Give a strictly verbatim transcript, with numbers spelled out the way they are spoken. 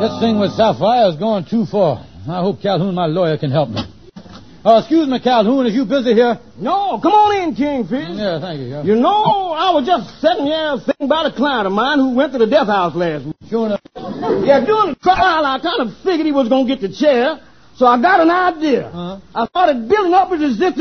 This thing with Sapphire is going too far. I hope Calhoun, my lawyer, can help me. Uh, excuse me, Calhoun, is you busy here? No, come on in, Kingfish. Yeah, thank you. Yeah. You know, I was just sitting here thinking about a client of mine who went to the death house last week. Sure enough. Yeah, during the trial, I kind of figured he was going to get the chair, so I got an idea. Uh-huh. I started building up his resistance